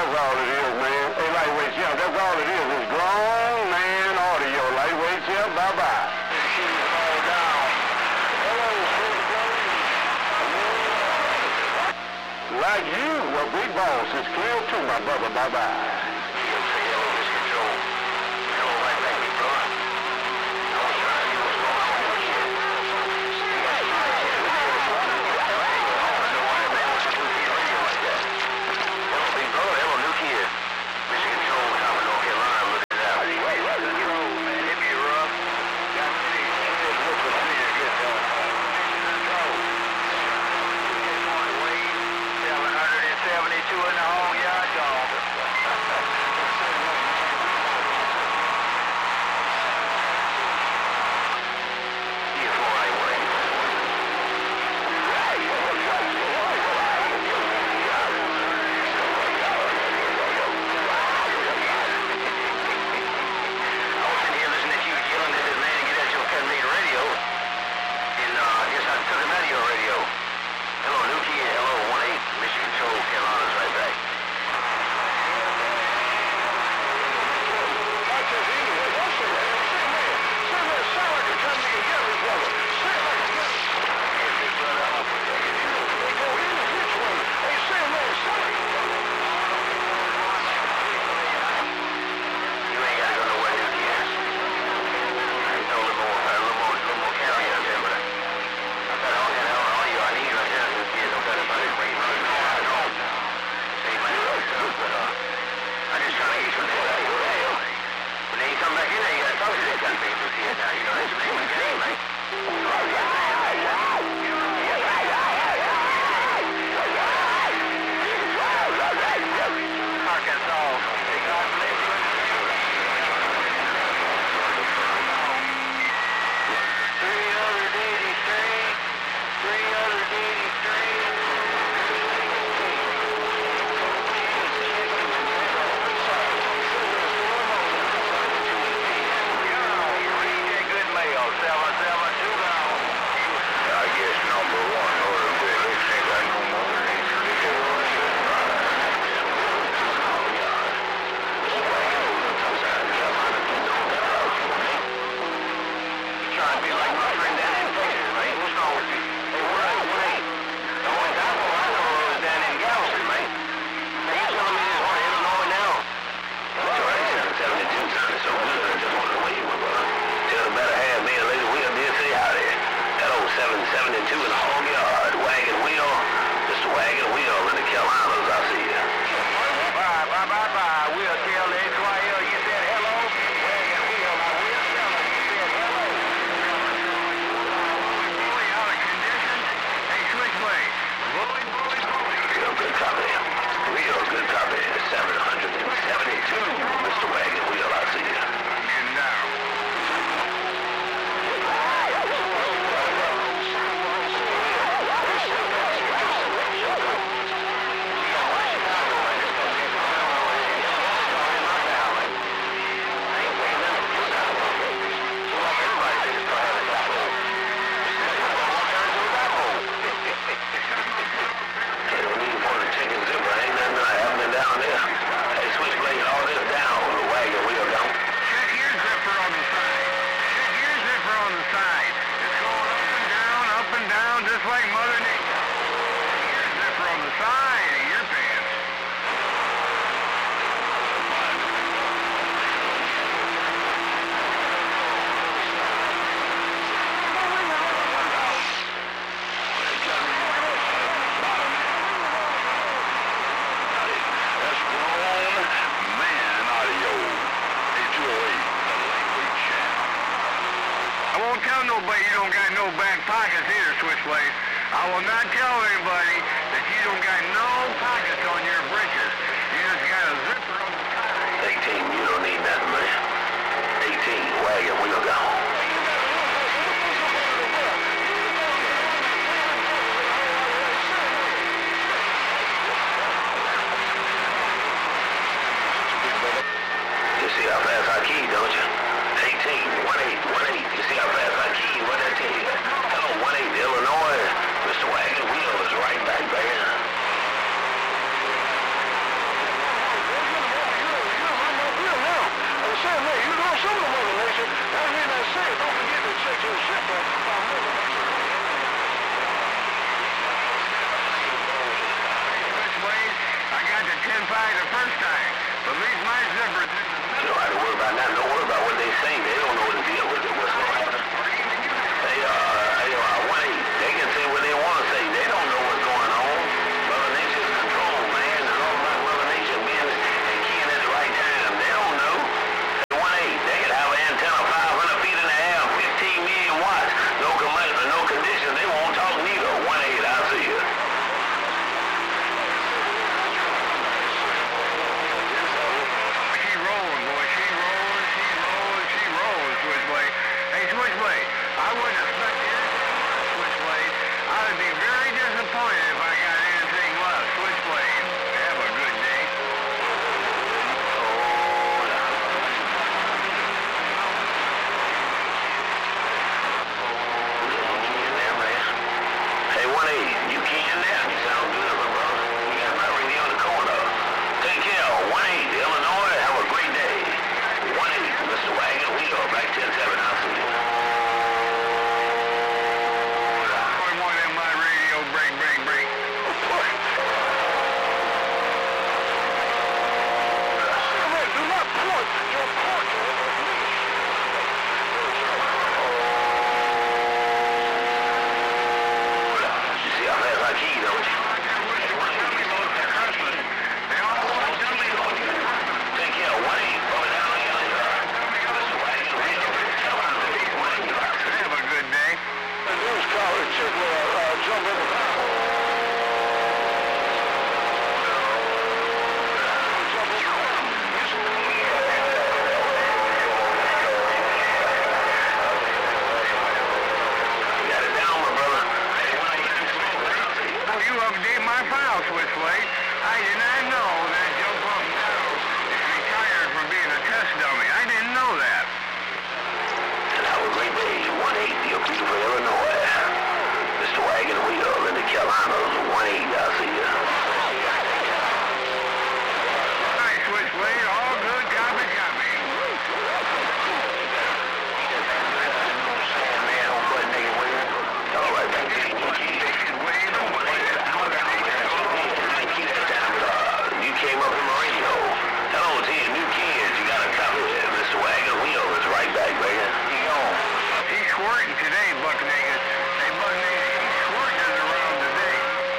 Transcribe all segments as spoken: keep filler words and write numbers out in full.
that's all it is, man. Hey, Lightweight Chef, that's all it is. It's grown man audio. Lightweight Chef, bye-bye. All down. Hello, like you, well, Big Boss is clear too, my brother. Bye-bye. Nobody you don't got no back pockets either, Switchblade. I will not tell anybody that you don't got no pockets on your britches. You just got a zipper on the side. eighteen, you don't need nothing, man. eighteen, wagon wheel gone. You see how fast I key, don't you? eighteen, one eight, one eight. You see how fast I key? What that tell you? Hello, one eight, Illinois. Mister Wagon Wheel is right back there. I got the ten five the first time, but at least my zipper. You don't have to worry about that. Don't worry about what they say. They don't know what to deal with it. What's going on? They uh, they uh, one eight. They can say what they want to say. They don't know what's going on. Mother Nature's control, man. It's all about Mother Nature being and keying at the right time. They don't know. They one eight. They could have an antenna five hundred feet in the air, fifteen million watts. No commotion, no conditions. They won't talk neither. one eight. I see you. I wouldn't expect anything Switchblade. I would be very disappointed if I got anything left. Switchblade, have a good day. Hey, one eight, you can now. You sound good, my brother. You got my radio in the corner. Take care, one eight, Illinois. Have a great day. one eight, Mister Wagon Wheel, back ten seven. I'll see you. Break, break, break. Do not port. You're porting. You see how fast I key, don't you? Take care, one eight. Over down the Have a good day. The news collar chick will uh, jump in the power. You update my file, Switchblade. I did not know that Joe Pompano is retired from being a test dummy. I didn't know that. And have a great day. one eight, you're beautiful Illinois. Mister Wagon Wheel in the Carolinas. one eight, I'll see you. Hi, Switchblade. All good. Copy, copy. Man, don't put nigga with all right, thank you. You came up in my radio. Hello to you, new kids. You got a copy of Mister Wagon Wheel. It's right back, baby. You go. He's squirting today, Buck Niggas. Hey, Buck Niggas, he's squirting around today.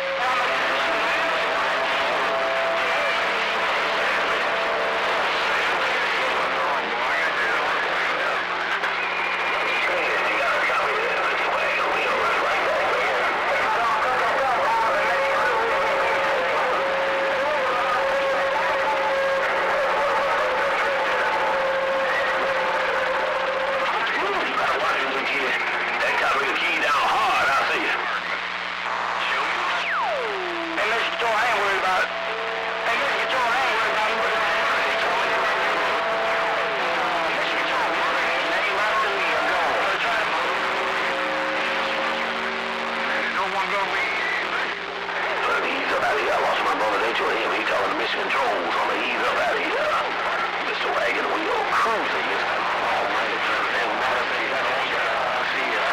Controls on the ease up out of here. Mister Wagon Wheel cruising. All night, and matter of fact, I see you.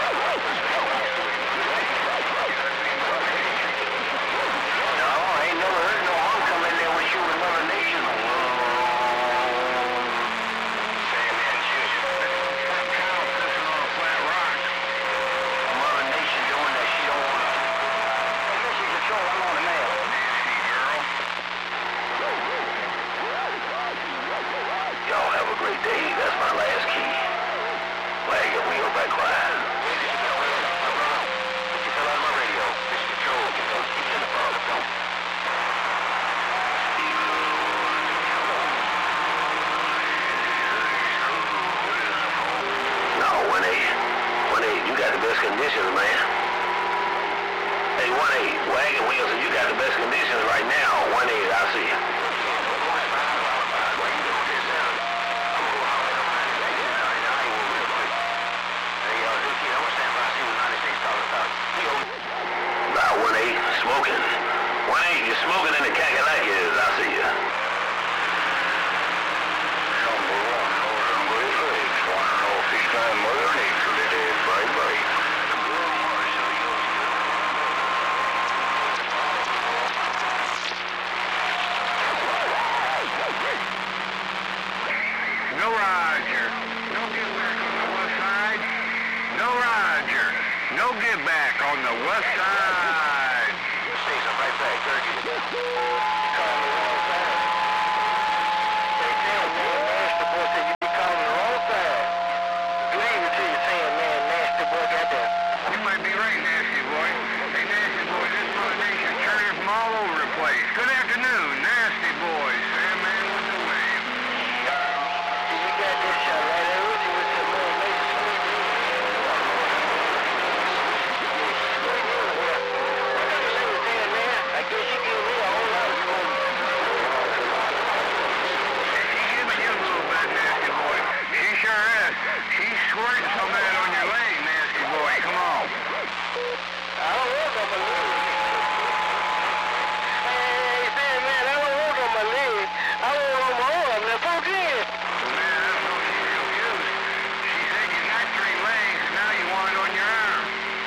No, I ain't never heard no harm come in there with you with Mother Nature. Saying that shit. Some cow sitting on a flat rock. Mother Nature doing that she don't want to. Hey, Mister Control, I'm on the mail. Y'all have a great day. That's my last key. Wagon Wheel back quiet. You fell out of my radio. Mister Control, keep in the phone. No, one eight. one eight, you got the best conditions, man. Hey, one eight, Wagon Wheel said you got the best conditions right now. one eight, I see you. About one eight, smoking. one eight, you're smoking in the Kakalakis, I see you. Number one, number eight, one, oh, six, nine, Mother Nature, no give back on the west side. States, I'm right back. Turkey. You might be right, Nasty Boy. Hey, Nasty Boy, this Mother Nature turned from all over the place. Good afternoon, Nasty Boy. Sandman with the wave. You got this shot right there with you with the Mother Nature. I guess you give me a whole lot of money. She's giving you a little bit, Nasty Boy. She sure is. She's squirting some of that on your leg, Nasty Boy. Come on. I don't want on my leg. Hey, hey, man, I don't want on my leg. I want on my arm. Now, fuck it. Man, I don't know if she's confused. She said you got three legs, now you want it on your arm.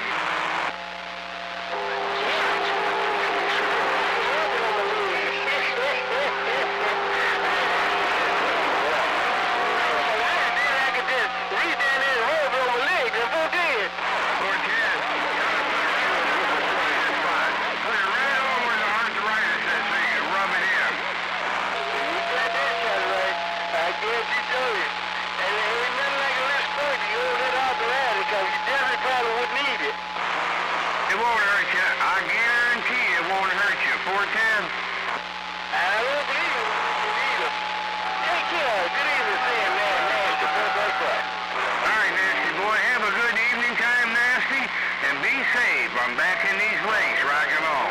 It won't hurt you. I guarantee it won't hurt you. four ten. I don't believe it either. Take care. Good evening, Sam, man. Nasty. All right, Nasty Boy. Have a good evening time, Nasty, and be safe. I'm back in these lakes. Rock and roll.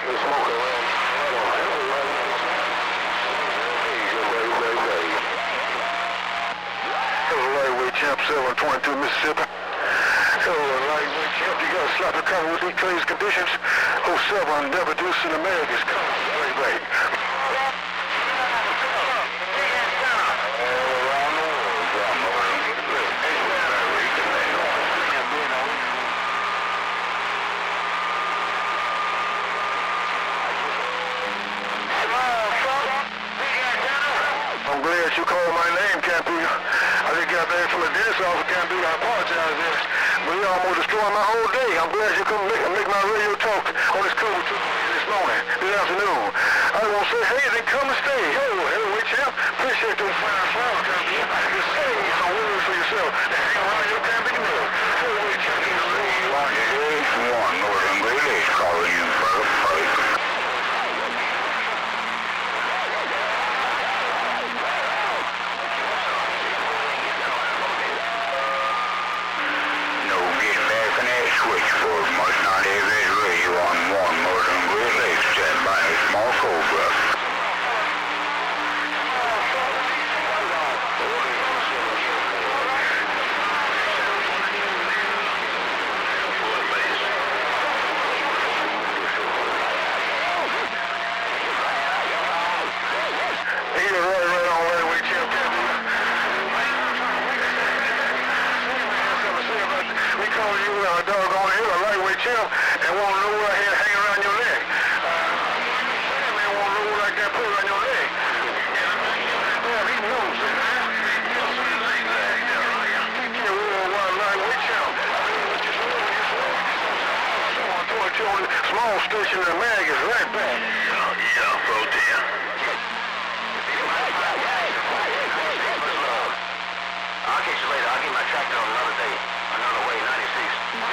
Lightweight champ, seven twenty-two, Mississippi. Hello, lightweight champ, you got a sloppy cover with these crazy conditions. oh seven, never do in America's coming straight back. I'm glad you called my name, Campy. I just got back from the dentist office, Campy. I apologize there. But you almost destroyed my whole day. I'm glad you couldn't make, make my radio talk on this cover this morning, this afternoon. I want to say, hey, then come and stay. Yo, heavyweight champ, appreciate those fine flowers, Campy. You say some words for yourself. That ain't around your Campy, you know. Heavyweight champ, you know. one eight one, Northern Village, calling you for the fight. Switchboard must not have his radio on one Northern Great Lakes, stand by a small Cobra. Either right, right on where we chill, we call you a uh, doggone hill, a lightweight champ, and won't know right here hang around your leg. Uh, man won't know like that put around your leg. Yeah, he knows it, man. You're a worldwide lightweight champ. Small station in the mag is right back. Yeah, four ten. I'll catch you later. I'll get my tractor on another day. Another way, ninety-six.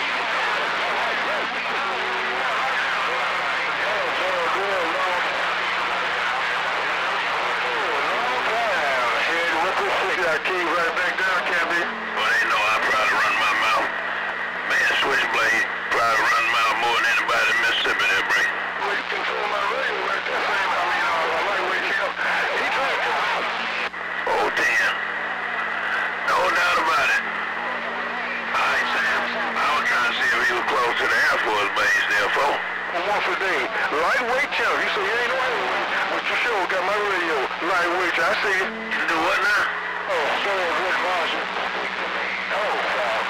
That key right back down, Campy. Well, they know I probably run my mouth. Man, Switchblade probably run my mouth more than anybody in Mississippi that bring. Well, you control my radio right there, same, I mean, uh, lightweight champ. He tried to. Oh, damn. No doubt about it. All right, Sam. I was trying to see if he was close to the Air Force base there, folks. One for day. Lightweight champ. You say you ain't no lightweight, but you sure got my radio. Lightweight, I see you. You do what now? Oh, sorry, Rick Marshall. Oh, God.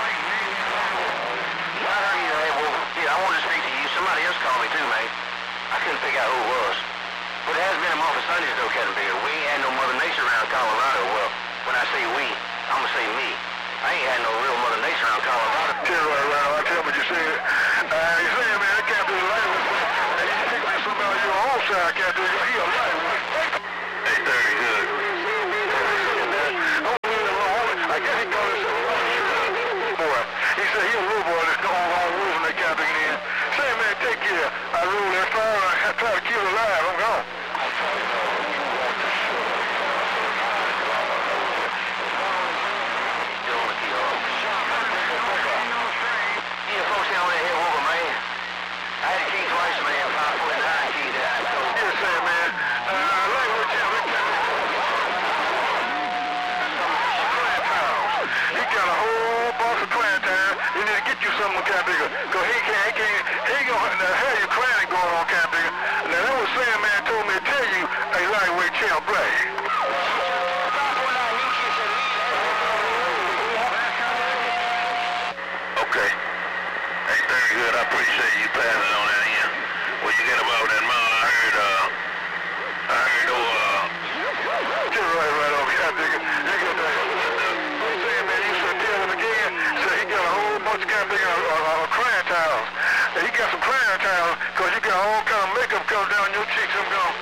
I wanted to speak to you. Somebody else called me too, mate. I couldn't figure out who it was. But it has been a month of Sundays though, Captain Bear. We ain't had no Mother Nature around Colorado. Well, when I say we, I'm gonna say me. I ain't had no real Mother Nature around Colorado. Tell you right, right, I tell what you said. Uh, you saying, man, that can't be a lightweight. And you think there's somebody on your own side can't do it. He a lightweight. Hey, thirty good. I guess he called himself a little boy. He said he a little boy that's going on rules when they capping in. Say, man, take care. I roll that fire and I try to keep it alive. I'm gone. Something kind of bigger, cause he can't, he can't, he gonna now have you crying going on kind of bigger. Now that was saying, man, told me to tell you a lightweight champ, Black. Okay. Hey, very good. I appreciate you passing on that in. When you get about that mile, I heard, uh, I heard, oh, uh, get right, right over here, bigger. You get that. I'm saying, man, you should tell him again. So he got a whole bunch of kind of bigger uh, uh, crying towels. And he got some crying towels, cause you got all kind of makeup coming down your cheeks. I'm gone.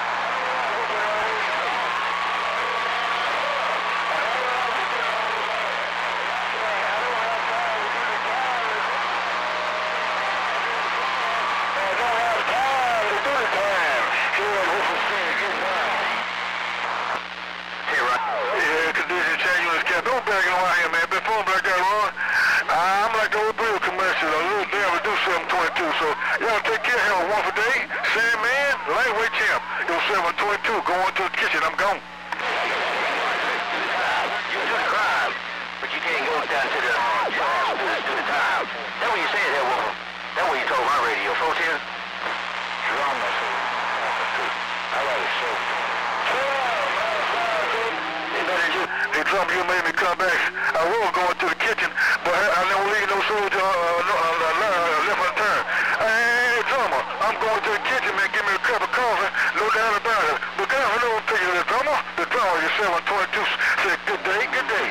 Don't bag on out here, man. Before I got on, I'm like the old Bill commercial, a little bit of a seven twenty-two. So y'all take care, have a wonderful day. Same man, lightweight champ. Yo, seven twenty-two, going to the kitchen. I'm gone. You do the crime, but you can't go down to the job and do the time. That's what you said there, Wolf. That's what you told my radio. Folks here? Drama, I like it so. Hey, Trump, you made me come back. I was going to the kitchen, but I, I never leave no soldier uh, no, uh, uh, left unturned. Hey, Trump, I'm going to the kitchen, man. Give me a cup of coffee. No doubt about it. But God, I don't take you to the drummer. The drummer, you seven twenty-two, said, good day, good day.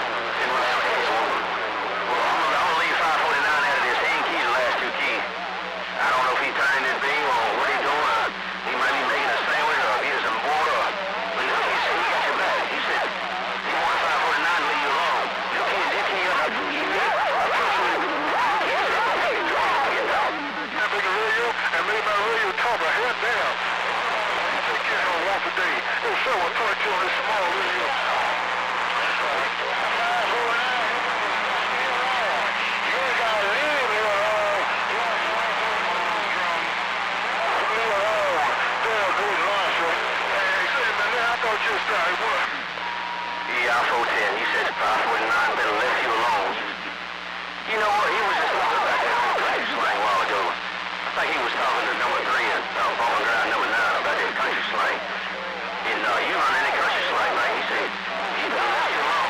Yeah, four ten. You said five forty-nine better left you alone. You know what? He was just talking about that old country slang a while ago. I think he was talking to number three and uh, falling ground number nine about that country slang. And uh, you run any country slang, man. He said, he better left you alone.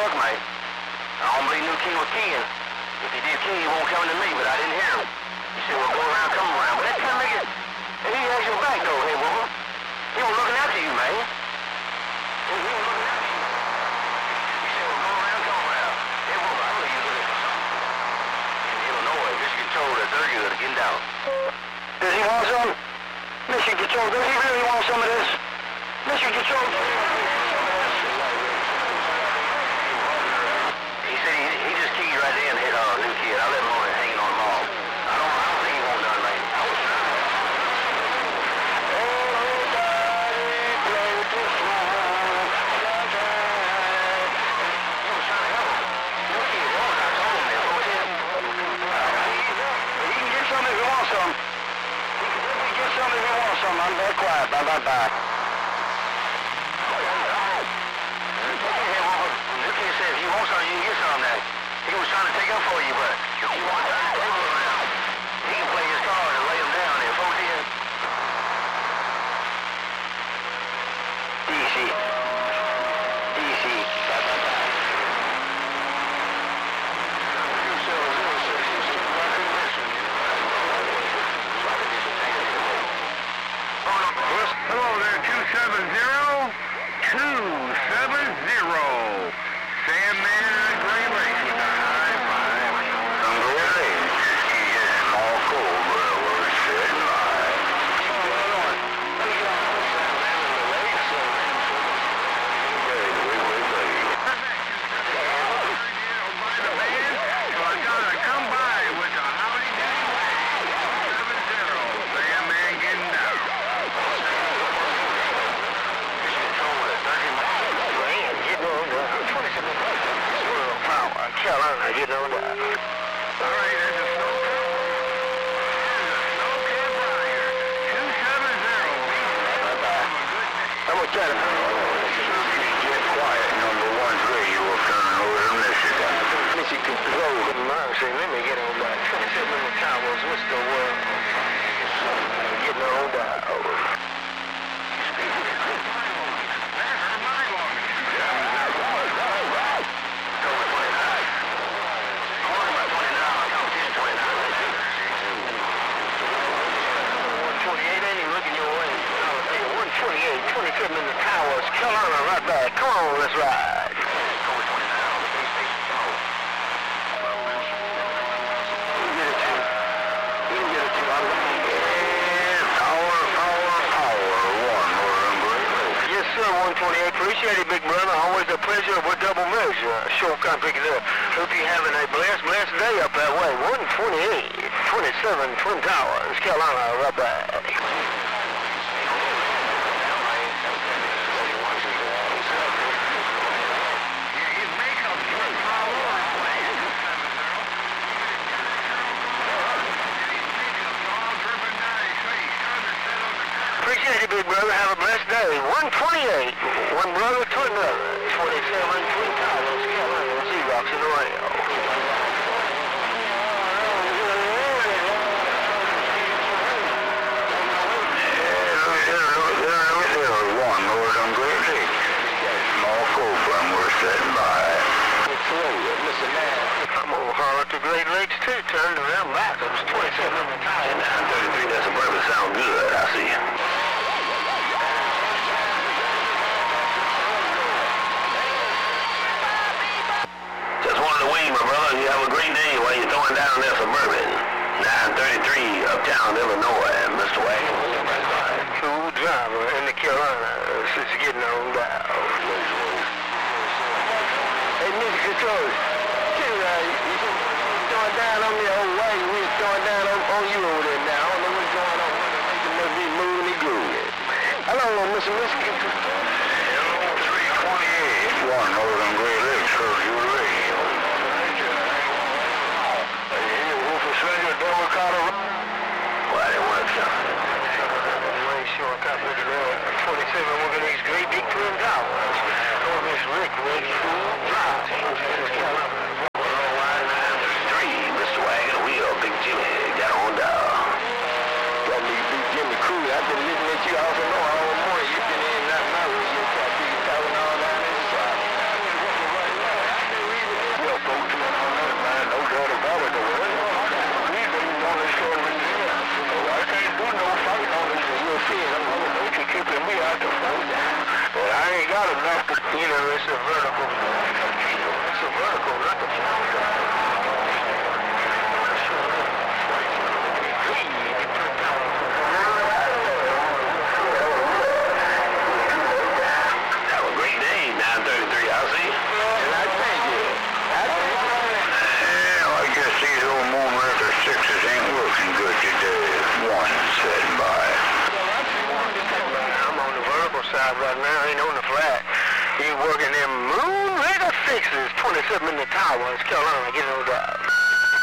truck, mate. I don't believe New King was keying. If he did key, he won't come to me, but I didn't hear him. He said, well, go around, come around. But that kind of make it... He has your back, though, hey, woman. He was looking after you, man. He was looking after you. He said, well, go around, come around. Hey, woman, I believe you're looking for something. In Illinois, Michigan told that they're good to get down. Does he want some? Mission Control, does he really want some of this? Mission Control, does he want some of this? He said he, he just keyed right in and hit a new kid. I let him on hanging on the mall. I don't, I don't think he won't done, man. I was trying. Everybody play the song. You was trying to help him. New kid, oh, I told him, man. What was it? He can get some if he wants some. He can definitely get some if he wants some. I'm very quiet. Bye, bye, bye. If you want some, you can get some now. He was trying to take up for you, but if you want to turn the table around, he can play his card and lay him down there. Four ten. D C. D C. Hello there, two seven zero. two seven zero. Sandman Gray Lakes with a high five. I'm Gray Lakes. He's a small cobra. We're sitting live. So I gotta come by with a howdy doody. two seven zero. Sandman getting down. Carolina, you know that. All right, there's a snow cap. There's a snow cap right here. two seven zero. I'm gonna try to get quiet. Number one's radio will turn over to Michigan. Michigan Control. Say, let me get on that. twenty-seven towers. What's the word? Getting on that. twenty-eight, twenty-seven in the towers, Carolina, right back. Come on, let's ride. You can get it too. You can get it too. Yeah, power, power, power. One more number. Yes, sir, one twenty-eight. Appreciate it, big brother. Always a pleasure with double measure. Sure, can't pick it up. Hope you're having a blessed, blessed day up that way. one twenty-eight, twenty-seven, Twin Towers, Carolina, right back. Appreciate it, big brother. Have a blessed day. one twenty-eight. One brother to another. twenty-seven, Twin Towers, Carolina, Xerox in the rail. One Lord, I'm Great Lakes. Small cobra, we're sitting by. Listen, man, I'm gonna holler to Great Lakes too. Turned around back. It was twenty-seven in the tire. nine thirty-three, that's a suburban sound good. I see you. Just wanted to wave, my brother. You have a great day while you're throwing down that suburban. nine thirty-three, uptown Illinois, Mister Wagon. Cool driver in the Carolina. Since you're getting on down. Hey, Mister Control. Get it out. You throwing down on the old wagon. We're throwing down on, on you over there now. I don't know what's going on. You must be moving and grooving. Hello, Mister Mister Control. Hello, three twenty-eight. One Northern Great Lakes, heard you radio. Hey, Wolf of Slinger, Double Colorado. Well, it works, huh? I ain't sure I got rid of that. twenty-seven, one of these great big twin towers. Oh, Miss Rick, Rick, Drive. nine thirty-three, Mister Wagon Wheel, Big Jimmy, got on down. Got me, Big Jimmy Crew. I've been listening to you all the morning. All morning. You've been in that my radio. Got you talking all down inside. That's a vertical. That's a vertical record. Have a great day, nine thirty-three. I'll see you. Yeah, I guess these old moon record sixes ain't working good today. One setting by. I'm on the vertical side right now, ain't on the flat. He working them moon record sixes, twenty-seven in the tower, Carolina, getting on the drive.